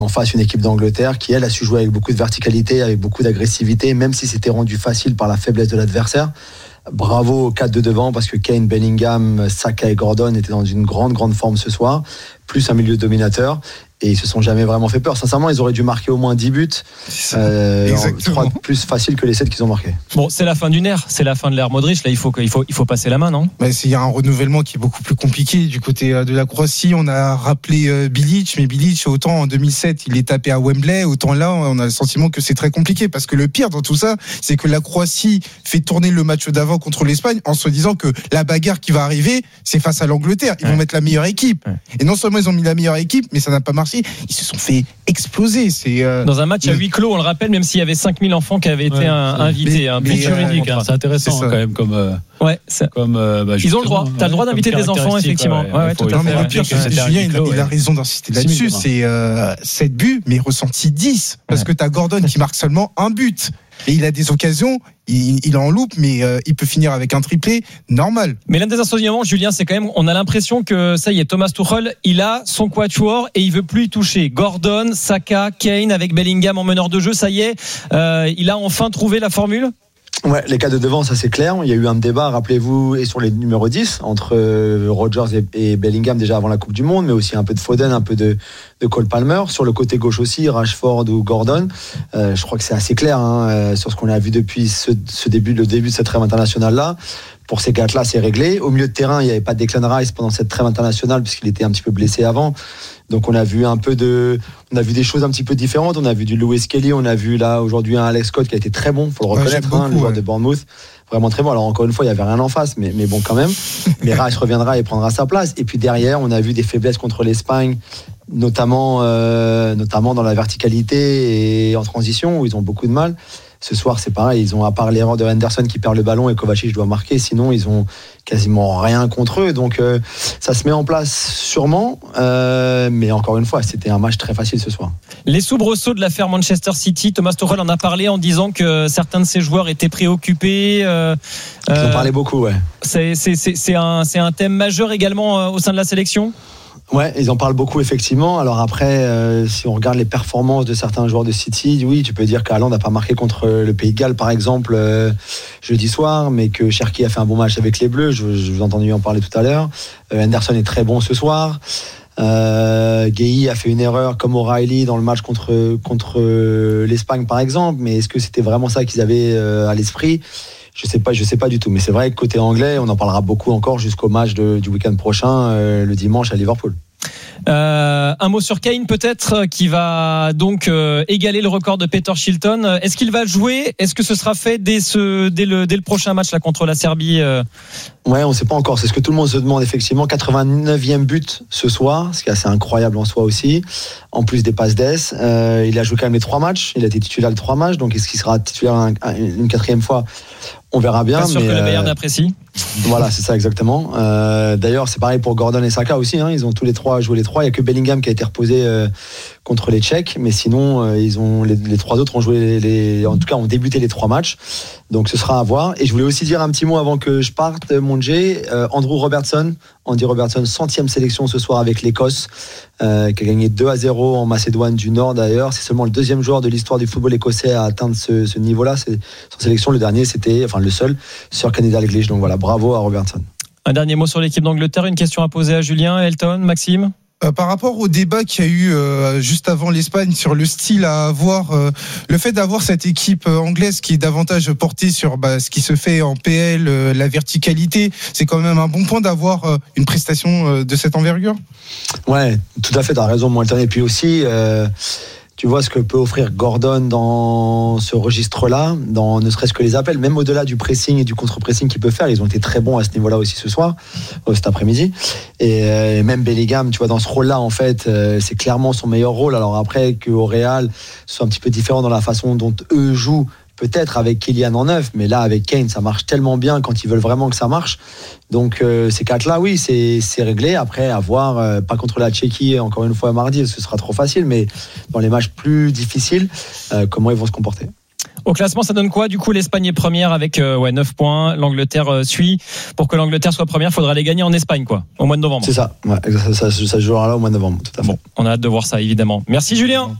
en face une équipe d'Angleterre qui, elle, a su jouer avec beaucoup de verticalité, avec beaucoup d'agressivité, même si c'était rendu facile par la faiblesse de l'adversaire. Bravo aux 4 de devant, parce que Kane, Bellingham, Saka et Gordon étaient dans une grande forme ce soir, plus un milieu dominateur. Et ils se sont jamais vraiment fait peur. Sincèrement, ils auraient dû marquer au moins 10 buts. 3 plus facile que les 7 qu'ils ont marqués. Bon, c'est la fin d'une ère. C'est la fin de l'ère Modric. Là, il faut passer la main, non ? Il y a un renouvellement qui est beaucoup plus compliqué. Du côté de la Croatie, on a rappelé Bilic. Mais Bilic, autant en 2007, il est tapé à Wembley. Autant là, on a le sentiment que c'est très compliqué. Parce que le pire dans tout ça, c'est que la Croatie fait tourner le match d'avant contre l'Espagne en se disant que la bagarre qui va arriver, c'est face à l'Angleterre. Ils vont mettre la meilleure équipe. Et non seulement ils ont mis la meilleure équipe, mais ça n'a pas marché. Ils se sont fait exploser. Dans un match à huis clos, on le rappelle, même s'il y avait 5000 enfants qui avaient été invités. Mais juridique, c'est intéressant quand même comme. Ils ont le droit. T'as le droit d'inviter des enfants, effectivement. Tout à fait. Le pire, Julien, il a raison d'insister là-dessus. C'est 7 buts, mais ressenti 10. Parce que t'as Gordon qui marque seulement un but. Et il a des occasions, il en loupe, mais il peut finir avec un triplé normal. Mais l'un des enseignements, Julien, c'est quand même, on a l'impression que ça y est, Thomas Tuchel, il a son quatuor et il veut plus y toucher. Gordon, Saka, Kane avec Bellingham en meneur de jeu, ça y est, il a enfin trouvé la formule. Ouais, les 4 de devant, ça c'est clair. Il y a eu un débat, rappelez-vous, et sur les numéros 10 entre Rodgers et Bellingham déjà avant la Coupe du Monde, mais aussi un peu de Foden, un peu de Cole Palmer. Sur le côté gauche aussi, Rashford ou Gordon. Je crois que c'est assez clair sur ce qu'on a vu depuis le début de cette trêve internationale-là. Pour ces 4-là, c'est réglé. Au milieu de terrain, il n'y avait pas de Declan Rice pendant cette trêve internationale puisqu'il était un petit peu blessé avant. Donc on a vu des choses un petit peu différentes. On a vu du Lewis Kelly, on a vu là aujourd'hui un Alex Scott qui a été très bon, faut le reconnaître, le joueur de Bournemouth, vraiment très bon. Alors encore une fois, il y avait rien en face, mais bon quand même. Mais Rice reviendra et prendra sa place. Et puis derrière, on a vu des faiblesses contre l'Espagne, notamment dans la verticalité et en transition où ils ont beaucoup de mal. Ce soir, c'est pareil, ils ont, à part l'erreur de Henderson qui perd le ballon et Kovacic doit marquer, sinon ils ont quasiment rien contre eux. Donc ça se met en place sûrement, mais encore une fois, c'était un match très facile ce soir. Les soubresauts de l'affaire Manchester City, Thomas Tuchel en a parlé en disant que certains de ses joueurs étaient préoccupés. Ils en parlaient beaucoup, ouais. C'est un thème majeur également au sein de la sélection ? Ouais, ils en parlent beaucoup effectivement. Alors après, si on regarde les performances de certains joueurs de City, oui, tu peux dire qu'Haaland n'a pas marqué contre le Pays de Galles par exemple jeudi soir, mais que Cherki a fait un bon match avec les Bleus. Je vous ai entendu en parler tout à l'heure. Henderson est très bon ce soir. Gueye a fait une erreur comme O'Reilly dans le match contre l'Espagne par exemple, mais est-ce que c'était vraiment ça qu'ils avaient à l'esprit ? Je sais pas du tout, mais c'est vrai que côté anglais, on en parlera beaucoup encore jusqu'au match du week-end prochain, le dimanche à Liverpool. Un mot sur Kane peut-être, qui va donc égaler le record de Peter Shilton. Est-ce qu'il va jouer ? Est-ce que ce sera fait dès le prochain match là contre la Serbie ? Ouais, on ne sait pas encore. C'est ce que tout le monde se demande effectivement. 89e but ce soir, ce qui est assez incroyable en soi aussi. En plus des passes d'ess, il a joué quand même les 3 matchs. Il a été titulaire les 3 matchs. Donc est-ce qu'il sera titulaire une 4e fois ? On verra bien. Pas sûr que le Bayern apprécie. Voilà, c'est ça exactement. D'ailleurs, c'est pareil pour Gordon et Saka aussi. Ils ont tous les 3 joué les 3. Il n'y a que Bellingham qui a été reposé contre les Tchèques, mais sinon, ils ont les 3 autres ont joué en tout cas, ont débuté les 3 matchs. Donc, ce sera à voir. Et je voulais aussi dire un petit mot avant que je parte, Monjé. Andy Robertson, 100e sélection ce soir avec l'Écosse, qui a gagné 2-0 en Macédoine du Nord d'ailleurs. C'est seulement le 2e joueur de l'histoire du football écossais à atteindre ce niveau-là. C'est son sélection. Le dernier, c'était, le seul, Sir Kenny Dalglish. Donc voilà, bravo à Robertson. Un dernier mot sur l'équipe d'Angleterre. Une question à poser à Julien, Elton, Maxime. Par rapport au débat qu'il y a eu juste avant l'Espagne sur le style à avoir, le fait d'avoir cette équipe anglaise qui est davantage portée sur ce qui se fait en PL, la verticalité, c'est quand même un bon point d'avoir une prestation de cette envergure. Ouais, tout à fait, t'as raison, Moulton. Et puis aussi, tu vois ce que peut offrir Gordon dans ce registre-là, dans ne serait-ce que les appels, même au-delà du pressing et du contre-pressing qu'il peut faire. Ils ont été très bons à ce niveau-là aussi ce soir, cet après-midi. Et même Bellingham, tu vois, dans ce rôle-là, en fait, c'est clairement son meilleur rôle. Alors après, qu'au Real, ce soit un petit peu différent dans la façon dont eux jouent, peut-être avec Kylian en 9, mais là avec Kane ça marche tellement bien quand ils veulent vraiment que ça marche. Donc ces 4-là, oui, c'est réglé. Après, à voir, pas contre la Tchéquie encore une fois mardi, ce sera trop facile, mais dans les matchs plus difficiles, comment ils vont se comporter. Au classement, ça donne quoi? Du coup, l'Espagne est première avec 9 points. L'Angleterre suit. Pour que l'Angleterre soit première, il faudra les gagner en Espagne, quoi, au mois de novembre. C'est ça. Ouais, ça se jouera là au mois de novembre. Tout à fait. Bon, on a hâte de voir ça, évidemment. Merci, Julien.